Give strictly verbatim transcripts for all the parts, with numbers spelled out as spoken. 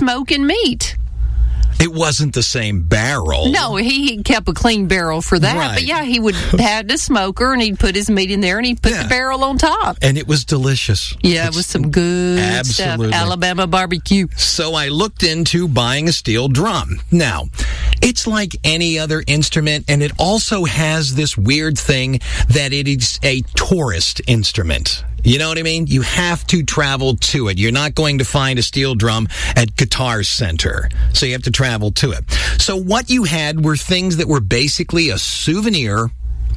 smoking meat. It wasn't the same barrel. No, he, he kept a clean barrel for that. Right. But yeah, he would have the smoker, and he'd put his meat in there, and he'd put Yeah. the barrel on top. And it was delicious. Yeah, It's, it was some good absolutely. stuff. Alabama barbecue. So I looked into buying a steel drum. Now, it's like any other instrument, and it also has this weird thing that it is a tourist instrument. You know what I mean? You have to travel to it. You're not going to find a steel drum at Guitar Center. So you have to travel to it. So what you had were things that were basically a souvenir,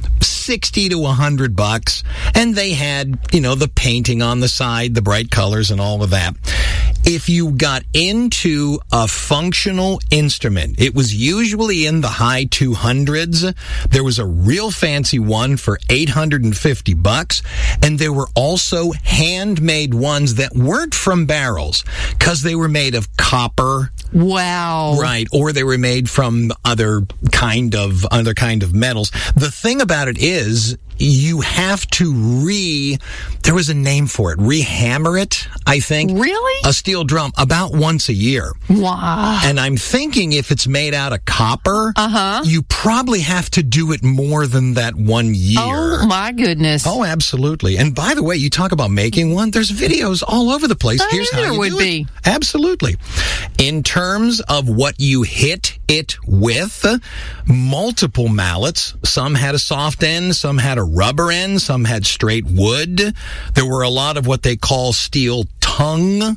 sixty to a hundred bucks, and they had, you know, the painting on the side, the bright colors and all of that. If you got into a functional instrument, it was usually in the high two hundreds. There was a real fancy one for eight hundred fifty bucks, and there were also handmade ones that weren't from barrels because they were made of copper. Wow. Right, or they were made from other kind of other kind of metals. The thing about it is you have to re, there was a name for it, rehammer it, I think. Really? A steel drum about once a year. Wow. And I'm thinking if it's made out of copper, Uh-huh. you probably have to do it more than that one year. Oh, my goodness. Oh, absolutely. And by the way, you talk about making one, there's videos all over the place. I Here's knew how there you would do be. it. Absolutely. In terms of what you hit it with, multiple mallets. Some had a soft end, some had a rubber end, some had straight wood. There were a lot of what they call steel tongue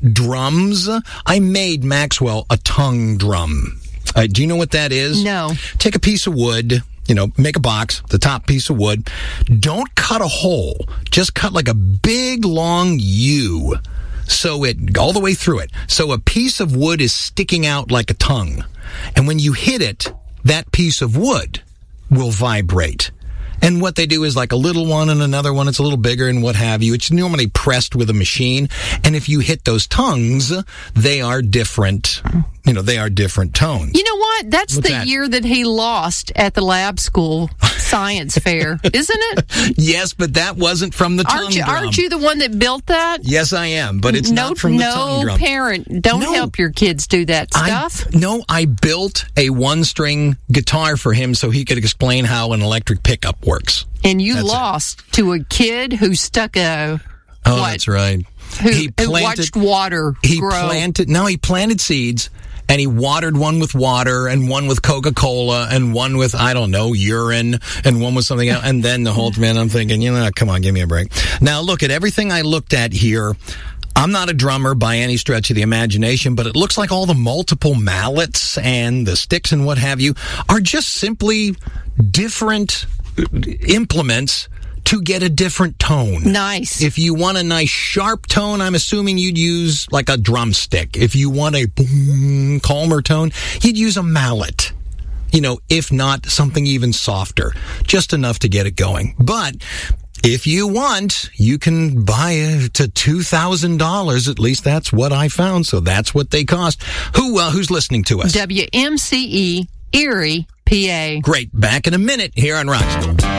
drums. I made Maxwell a tongue drum. Uh, do you know what that is? No. Take a piece of wood, you know, make a box, the top piece of wood. Don't cut a hole. Just cut like a big, long U. So it, all the way through it. So a piece of wood is sticking out like a tongue. And when you hit it, that piece of wood will vibrate. And what they do is like a little one and another one, it's a little bigger and what have you. It's normally pressed with a machine. And if you hit those tongues, they are different. You know, they are different tones. You know what? That's What's the that? year that he lost at the lab school science fair, isn't it? Yes, but that wasn't from the tongue Aren't you, drum. aren't you the one that built that? Yes, I am, but it's no, not from the no tongue drum. parent. Don't No. help your kids do that stuff. I, no, I built a one-string guitar for him so he could explain how an electric pickup works. and you That's it. lost to a kid who stuck a Oh, what? that's right. Who, he who planted, watched water He grow. planted. No, he planted seeds. And he watered one with water and one with Coca-Cola and one with, I don't know, urine and one with something else. And then the whole man, I'm thinking, you know, come on, give me a break. Now, look at everything I looked at here. I'm not a drummer by any stretch of the imagination, but it looks like all the multiple mallets and the sticks and what have you are just simply different implements to get a different tone. Nice. If you want a nice sharp tone, I'm assuming you'd use like a drumstick. If you want a boom, calmer tone, you'd use a mallet. You know, if not, something even softer. Just enough to get it going. But if you want, you can buy it to two thousand dollars. At least that's what I found. So that's what they cost. Who uh, Who's listening to us? W M C E, Erie, P A. Great. Back in a minute here on Rock School.